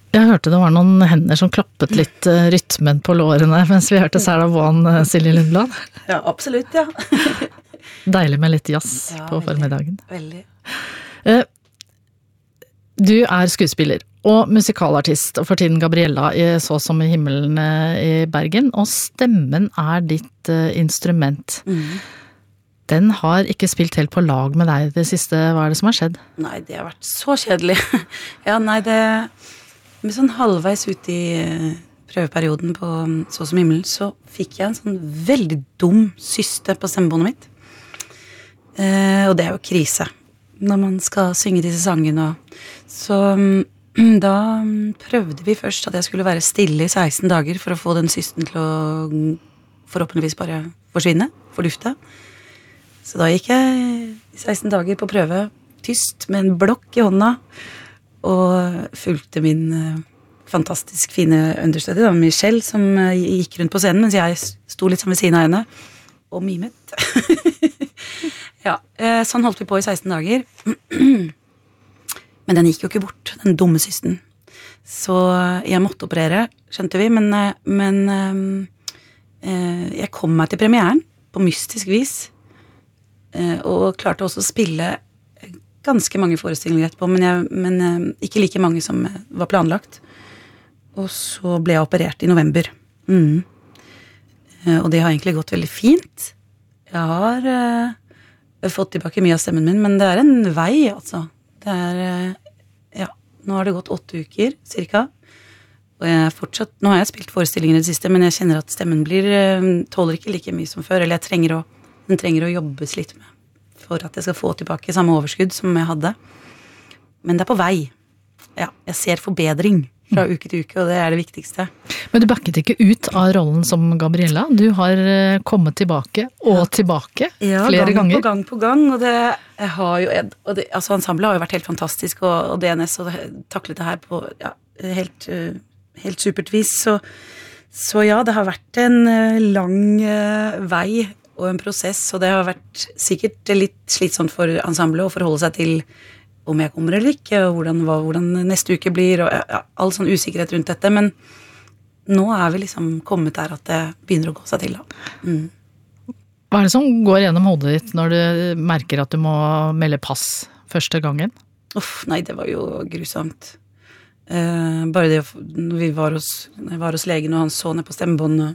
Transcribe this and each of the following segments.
Jeg hørte det var noen hender som klappet litt rytmen på lårene mens vi hørte Sarah Vaughan, Silje Lindblad. Ja, absolutt, ja. Deilig med litt jazz på formiddagen. Veldig. Du skuespiller og musikalartist, og for tiden Gabriella i Så som i himmelen i Bergen, og stemmen ditt instrument. Den har ikke spilt helt på lag med deg det siste. Hva det som har skjedd? Nei, det har vært så kjedelig. Ja, nei, med sånn halvveis ut i prøveperioden på Så som himmelen, så fikk jeg en sånn veldig dum syste på stemmebåndet mitt. Og det jo krise når man skal synge disse sangene. Så da prøvde vi først at jeg skulle være stille i 16 dager for å få den systen til å forhåpentligvis bare forsvinne, fordufte. Så da gikk jeg i 16 dager på prøve, tyst med en blokk i hånda, og fulgte min fantastisk fine understudy, Michelle, som gikk rundt på scenen, mens jeg sto litt sånn ved siden av henne, og mimet. Ja, sånn holdt vi på i 16 dager. Men den gikk jo ikke bort, den dumme systen. Så jeg måtte operere, skjønte vi, men jeg kom meg til premieren på mystisk vis, og klarte også å spille ganske mange forestillinger etterpå, men ikke like mange som var planlagt. Og så ble jeg operert i november. Og det har egentlig gått veldig fint. Jeg har fått tilbake mye av stemmen min, men det en vei, altså. Det ja, nå har det gått 8 uker, cirka. Og nå har jeg spilt forestillinger i det siste, men jeg kjenner at stemmen tåler ikke like mye som før, eller den trenger å jobbes litt med, for at jeg skal få tilbake samme overskudd som jeg hadde. Men det på vei. Ja, jeg ser forbedring fra uke til uke, og det det viktigste. Men du backet ikke ut av rollen som Gabriella. Du har kommet tilbake og tilbake flere ganger. Ja, gang på gang, og altså ensemblet har jo vært helt fantastisk, og DNS og taklet det her på helt supert vis. Så ja, det har vært en lang vei og en prosess, og det har vært sikkert litt slitsomt for ensemblet å forholde seg til om jeg kommer eller ikke, og hvordan neste uke blir, og all sånn usikkerhet rundt dette, men nå vi liksom kommet der at det begynner å gå seg til da. Hva det som går gjennom hodet ditt når du merker at du må melde pass første gangen? Nei, det var jo grusomt. Bare det, når jeg var hos legen, og han så ned på stemmebåndet,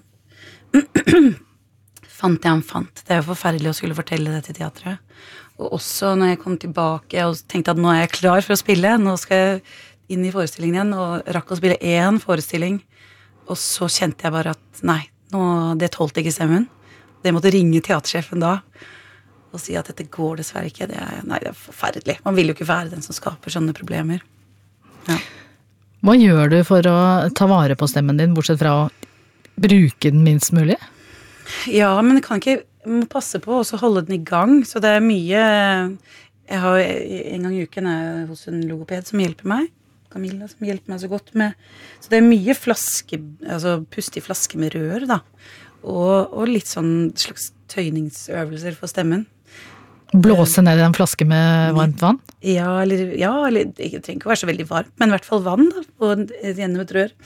fant det han fant. Det jo forferdelig å skulle fortelle det til teatret. Og også når jeg kom tilbake og tenkte at nå jeg klar for å spille, nå skal jeg inn i forestillingen igjen, og rakk å spille 1 forestilling, og så kjente jeg bare at nei, det tålte ikke stemmen. Jeg måtte ringe teatersjefen da, og si at dette går dessverre ikke. Det forferdelig. Man vil jo ikke være den som skaper sånne problemer. Ja. Hva gjør du for å ta vare på stemmen din, bortsett fra å bruke den minst mulig? Ja, men jeg må passe på å holde den i gang, så det mye. Jeg har en gang i uken hos en logoped som hjelper meg, Camilla, som hjelper meg så godt med, så det mye puste i flaske med rør da, og litt sånn slags tøyningsøvelser for stemmen. Blåse ned i en flaske med varmt vann? Ja, eller det trenger ikke å være så veldig varmt, men i hvert fall vann da, gjennom et rør.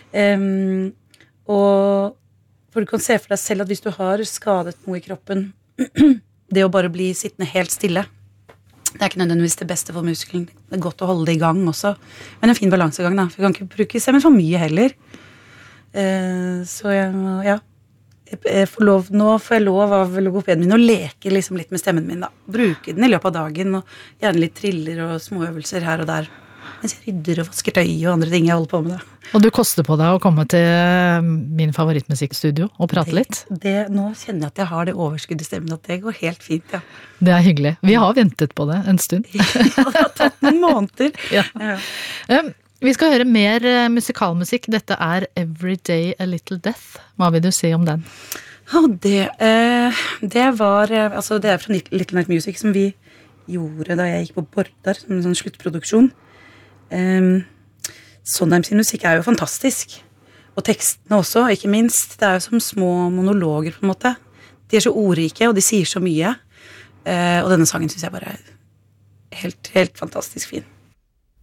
For du kan se for deg selv at hvis du har skadet noe i kroppen, det å bare bli sittende helt stille, det ikke nødvendigvis det beste for muskelen. Det godt å holde det i gang også. Men en fin balansegang da, for jeg kan ikke bruke stemmen for mye heller. Så nå får jeg lov av logopeden min å leke liksom litt med stemmen min da. Bruke den i løpet av dagen, og gjerne litt triller og småøvelser her og der. Mens jeg rydder og vasker tøy og andre ting jeg holder på med det. Og du koster på deg å komme til min favorittmusikkstudio og prate litt? Nå kjenner jeg at jeg har det overskuddet i stemmen, at det går helt fint, ja. Det hyggelig. Vi har ventet på det en stund. Ja, det har tatt noen måneder. Ja. Vi skal høre mer musikalmusikk. Dette Every Day a Little Death. Hva vil du si om den? Det var fra Little Night Music som vi gjorde da jeg gikk på Bordar, som en sånn sluttproduksjon. Sondheim sin musikk jo fantastisk, og tekstene også, ikke minst. Det jo som små monologer på en måte. De så ordrike, og de sier så mye, og denne sangen synes jeg bare helt fantastisk fin.